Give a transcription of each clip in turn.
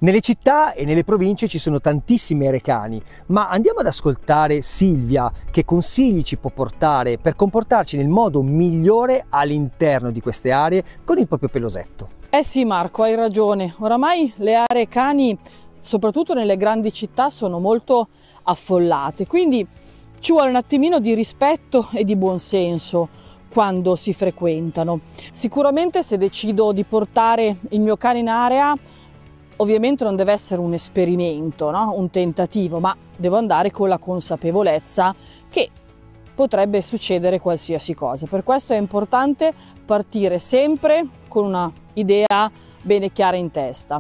Nelle città e nelle province ci sono tantissimi arecani, ma andiamo ad ascoltare Silvia che consigli ci può portare per comportarci nel modo migliore all'interno di queste aree con il proprio pelosetto. Eh sì Marco, hai ragione, oramai le aree cani, soprattutto nelle grandi città, sono molto affollate, quindi ci vuole un attimino di rispetto e di buonsenso quando si frequentano. Sicuramente se decido di portare il mio cane in area, ovviamente non deve essere un esperimento, no? Un tentativo, ma devo andare con la consapevolezza che potrebbe succedere qualsiasi cosa. Per questo è importante partire sempre con una idea bene chiara in testa.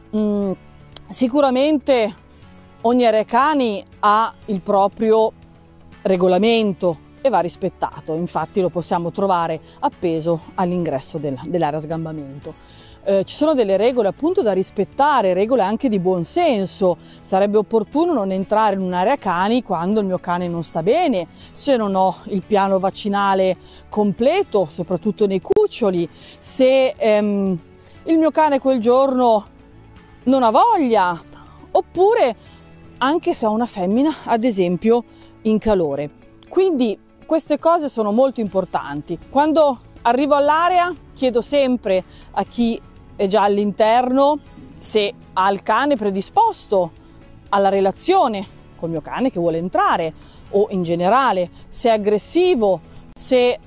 Sicuramente ogni arecani ha il proprio regolamento e va rispettato, infatti lo possiamo trovare appeso all'ingresso dell'area sgambamento. Ci sono delle regole appunto da rispettare, regole anche di buon senso. Sarebbe opportuno non entrare in un'area cani quando il mio cane non sta bene, se non ho il piano vaccinale completo, soprattutto nei cuccioli, se il mio cane quel giorno non ha voglia, oppure anche se ho una femmina, ad esempio, in calore. Quindi queste cose sono molto importanti. Quando arrivo all'area chiedo sempre a chi è già all'interno se ha il cane predisposto alla relazione col mio cane che vuole entrare, o in generale se è aggressivo, se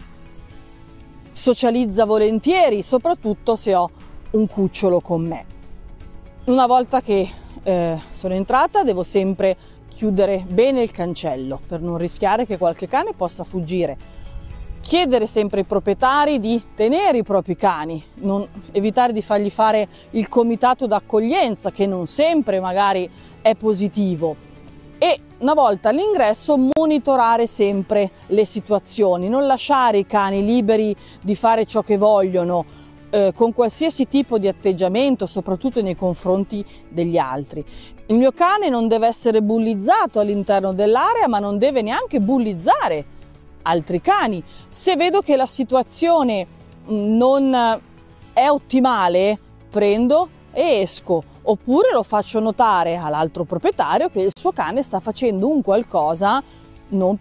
socializza volentieri, soprattutto se ho un cucciolo con me. Una volta che sono entrata devo sempre chiudere bene il cancello per non rischiare che qualche cane possa fuggire. Chiedere sempre ai proprietari di tenere i propri cani, evitare di fargli fare il comitato d'accoglienza, che non sempre magari è positivo. E una volta all'ingresso monitorare sempre le situazioni, non lasciare i cani liberi di fare ciò che vogliono, con qualsiasi tipo di atteggiamento, soprattutto nei confronti degli altri. Il mio cane non deve essere bullizzato all'interno dell'area, ma non deve neanche bullizzare altri cani. Se vedo che la situazione non è ottimale, prendo e esco, oppure lo faccio notare all'altro proprietario che il suo cane sta facendo un qualcosa non